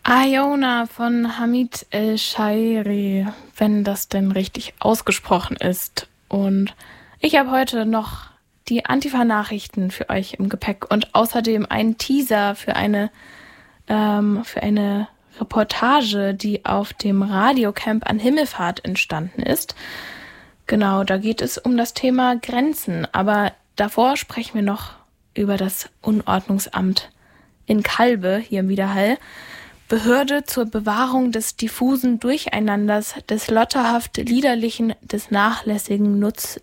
Iona von Hamid El-Shairi, wenn das denn richtig ausgesprochen ist. Und ich habe heute noch die Antifa-Nachrichten für euch im Gepäck und außerdem einen Teaser für eine Reportage, die auf dem Radiocamp an Himmelfahrt entstanden ist. Genau, da geht es um das Thema Grenzen. Aber davor sprechen wir noch über das Unordnungsamt in Calbe, hier im Widerhall. Behörde zur Bewahrung des diffusen Durcheinanders, des lotterhaft Liederlichen, der nachlässigen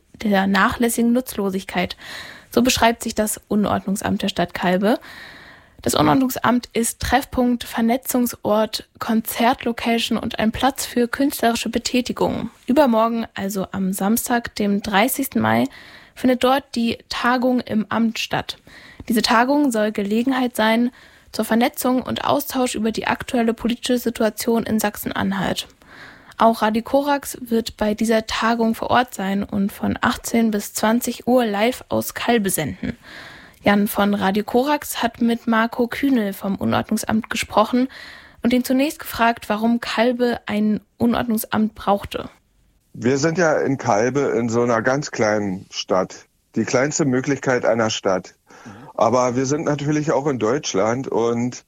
Nutzlosigkeit. So beschreibt sich das Unordnungsamt der Stadt Calbe. Das Unordnungsamt ist Treffpunkt, Vernetzungsort, Konzertlocation und ein Platz für künstlerische Betätigungen. Übermorgen, also am Samstag, dem 30. Mai, findet dort die Tagung im Amt statt. Diese Tagung soll Gelegenheit sein zur Vernetzung und Austausch über die aktuelle politische Situation in Sachsen-Anhalt. Auch Radio Korax wird bei dieser Tagung vor Ort sein und von 18 bis 20 Uhr live aus Calbe senden. Jan von Radio Korax hat mit Marco Kühnel vom Unordnungsamt gesprochen und ihn zunächst gefragt, warum Calbe ein Unordnungsamt brauchte. Wir sind ja in Calbe in so einer ganz kleinen Stadt. Die kleinste Möglichkeit einer Stadt. Aber wir sind natürlich auch in Deutschland und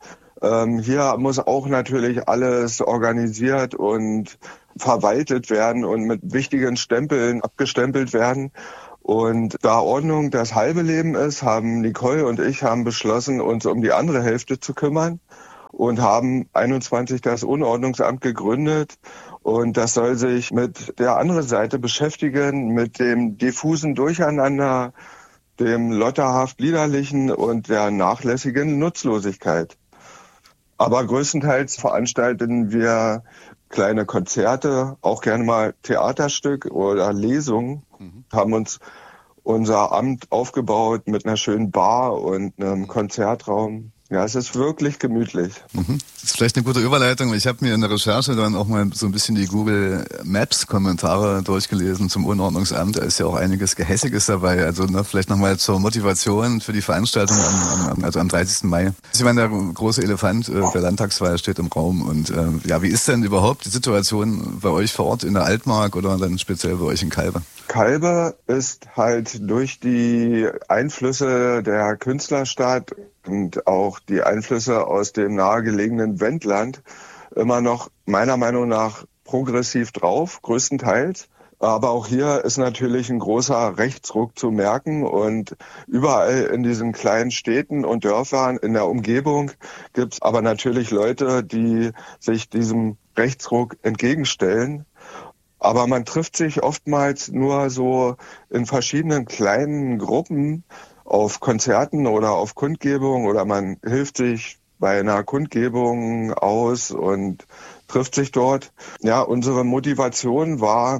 hier muss auch natürlich alles organisiert und verwaltet werden und mit wichtigen Stempeln abgestempelt werden. Und da Ordnung das halbe Leben ist, haben Nicole und ich beschlossen, uns um die andere Hälfte zu kümmern und haben 21 das Unordnungsamt gegründet. Und das soll sich mit der anderen Seite beschäftigen, mit dem diffusen Durcheinander, dem lotterhaft Liederlichen und der nachlässigen Nutzlosigkeit. Aber größtenteils veranstalten wir kleine Konzerte, auch gerne mal Theaterstück oder Lesungen, haben uns unser Amt aufgebaut mit einer schönen Bar und einem Konzertraum. Ja, es ist wirklich gemütlich. Das ist vielleicht eine gute Überleitung. Ich habe mir in der Recherche dann auch mal so ein bisschen die Google Maps Kommentare durchgelesen zum Unordnungsamt. Da ist ja auch einiges Gehässiges dabei. Also vielleicht nochmal zur Motivation für die Veranstaltung am 30. Mai. Ich meine, der große Elefant der Landtagswahl steht im Raum. Und wie ist denn überhaupt die Situation bei euch vor Ort in der Altmark oder dann speziell bei euch in Calbe? Calbe ist halt durch die Einflüsse der Künstlerstadt und auch die Einflüsse aus dem nahegelegenen Wendland immer noch meiner Meinung nach progressiv drauf, größtenteils. Aber auch hier ist natürlich ein großer Rechtsruck zu merken und überall in diesen kleinen Städten und Dörfern in der Umgebung gibt es aber natürlich Leute, die sich diesem Rechtsruck entgegenstellen. Aber man trifft sich oftmals nur so in verschiedenen kleinen Gruppen auf Konzerten oder auf Kundgebungen oder man hilft sich bei einer Kundgebung aus und trifft sich dort. Ja, unsere Motivation war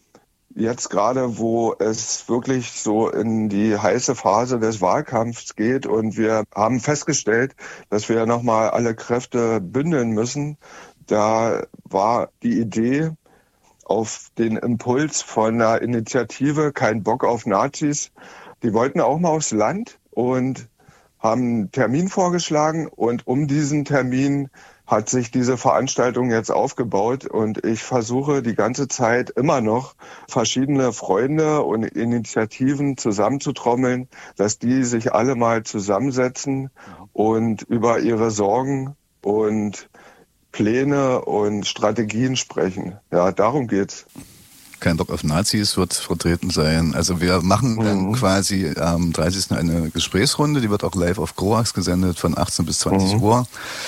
jetzt gerade, wo es wirklich so in die heiße Phase des Wahlkampfs geht und wir haben festgestellt, dass wir nochmal alle Kräfte bündeln müssen. Da war die Idee, auf den Impuls von einer Initiative Kein Bock auf Nazis. Die wollten auch mal aufs Land und haben einen Termin vorgeschlagen und um diesen Termin hat sich diese Veranstaltung jetzt aufgebaut und ich versuche die ganze Zeit immer noch verschiedene Freunde und Initiativen zusammenzutrommeln, dass die sich alle mal zusammensetzen und über ihre Sorgen und Pläne und Strategien sprechen. Ja, darum geht's. Kein Bock auf Nazis wird vertreten sein. Also wir machen dann quasi am 30. eine Gesprächsrunde, die wird auch live auf Korax gesendet von 18 bis 20 Uhr.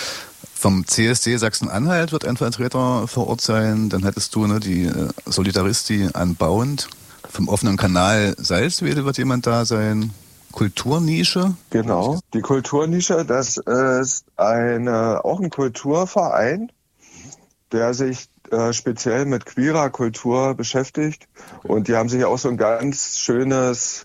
Vom CSD Sachsen-Anhalt wird ein Vertreter vor Ort sein. Dann hättest du die Solidaristi Unbound. Vom offenen Kanal Salzwedel wird jemand da sein. Kulturnische? Genau, die Kulturnische, das ist auch ein Kulturverein, der sich speziell mit queerer Kultur beschäftigt. Und die haben sich auch so ein ganz schönes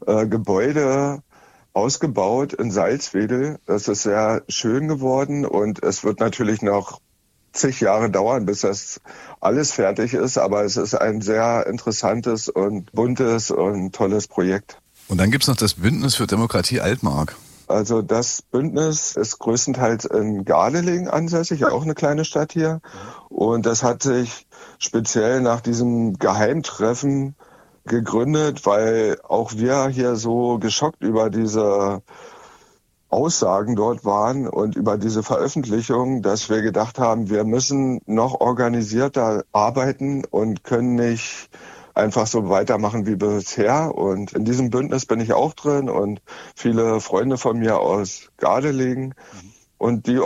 Gebäude ausgebaut in Salzwedel. Das ist sehr schön geworden und es wird natürlich noch zig Jahre dauern, bis das alles fertig ist. Aber es ist ein sehr interessantes und buntes und tolles Projekt. Und dann gibt's noch das Bündnis für Demokratie Altmark. Also das Bündnis ist größtenteils in Gardelegen ansässig, auch eine kleine Stadt hier. Und das hat sich speziell nach diesem Geheimtreffen gegründet, weil auch wir hier so geschockt über diese Aussagen dort waren und über diese Veröffentlichung, dass wir gedacht haben, wir müssen noch organisierter arbeiten und können nicht einfach so weitermachen wie bisher. Und in diesem Bündnis bin ich auch drin und viele Freunde von mir aus Gardelegen. Und wir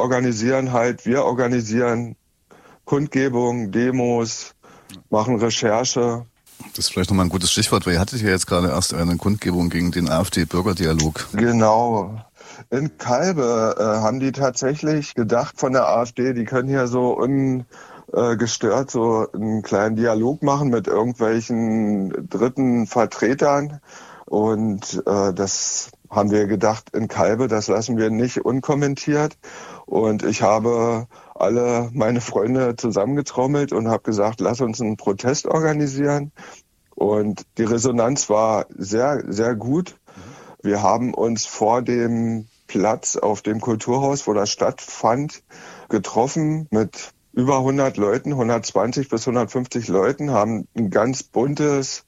organisieren Kundgebungen, Demos, machen Recherche. Das ist vielleicht nochmal ein gutes Stichwort, weil ihr hattet ja jetzt gerade erst eine Kundgebung gegen den AfD-Bürgerdialog. Genau. In Kalbe haben die tatsächlich gedacht von der AfD, die können hier so ungestört so einen kleinen Dialog machen mit irgendwelchen dritten Vertretern. Und das haben wir gedacht in Kalbe, das lassen wir nicht unkommentiert. Und ich habe alle meine Freunde zusammengetrommelt und habe gesagt, lass uns einen Protest organisieren. Und die Resonanz war sehr, sehr gut. Wir haben uns vor dem Platz auf dem Kulturhaus, wo das stattfand, getroffen mit über 100 Leuten, 120 bis 150 Leuten, haben ein ganz buntes,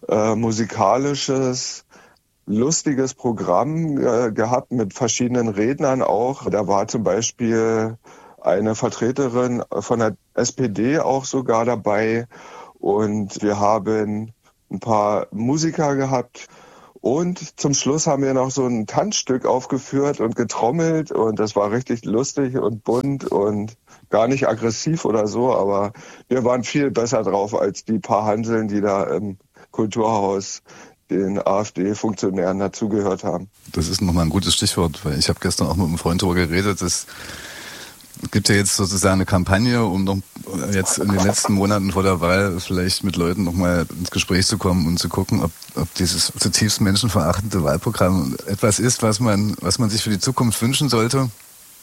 musikalisches, lustiges Programm gehabt mit verschiedenen Rednern auch. Da war zum Beispiel eine Vertreterin von der SPD auch sogar dabei und wir haben ein paar Musiker gehabt. Und zum Schluss haben wir noch so ein Tanzstück aufgeführt und getrommelt und das war richtig lustig und bunt und gar nicht aggressiv oder so, aber wir waren viel besser drauf als die paar Hanseln, die da im Kulturhaus den AfD-Funktionären dazugehört haben. Das ist nochmal ein gutes Stichwort, weil ich habe gestern auch mit einem Freund darüber geredet, dass es gibt ja jetzt sozusagen eine Kampagne, um noch jetzt in den letzten Monaten vor der Wahl vielleicht mit Leuten nochmal ins Gespräch zu kommen und zu gucken, ob dieses zutiefst menschenverachtende Wahlprogramm etwas ist, was man sich für die Zukunft wünschen sollte.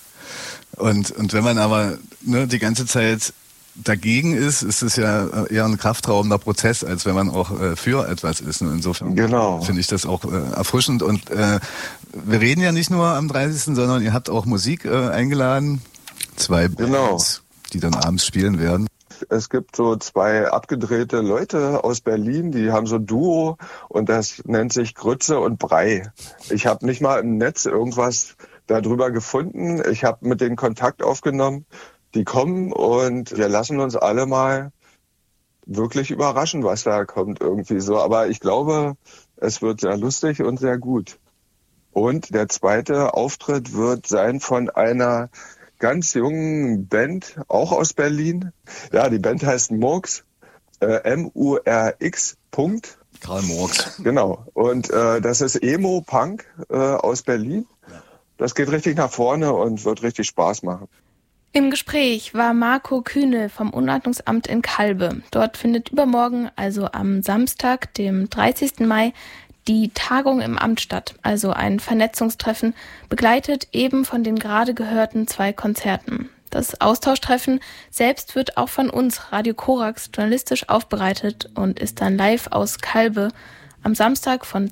Und wenn man aber die ganze Zeit dagegen ist es ja eher ein kraftraubender Prozess, als wenn man auch für etwas ist. Insofern finde ich das auch erfrischend. Und wir reden ja nicht nur am 30., sondern ihr habt auch Musik eingeladen. 2 Bands, die dann abends spielen werden. Es gibt so 2 abgedrehte Leute aus Berlin, die haben so ein Duo und das nennt sich Grütze und Brei. Ich habe nicht mal im Netz irgendwas darüber gefunden. Ich habe mit denen Kontakt aufgenommen. Die kommen und wir lassen uns alle mal wirklich überraschen, was da kommt irgendwie so. Aber ich glaube, es wird sehr lustig und sehr gut. Und der zweite Auftritt wird sein von einer ganz jungen Band, auch aus Berlin. Ja, die Band heißt Murks, M-U-R-X. Karl Murks. Genau. Und das ist Emo-Punk aus Berlin. Das geht richtig nach vorne und wird richtig Spaß machen. Im Gespräch war Marco Kühne vom Unordnungsamt in Kalbe. Dort findet übermorgen, also am Samstag, dem 30. Mai, die Tagung im Amt statt, also ein Vernetzungstreffen, begleitet eben von den gerade gehörten 2 Konzerten. Das Austauschtreffen selbst wird auch von uns, Radio Korax, journalistisch aufbereitet und ist dann live aus Kalbe am Samstag von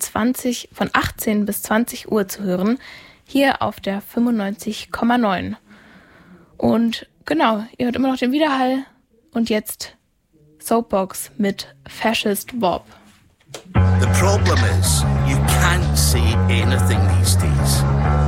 18 bis 20 Uhr zu hören, hier auf der 95,9. Und genau, ihr hört immer noch den Widerhall und jetzt Soapbox mit Fascist Bob. The problem is, you can't say anything these days.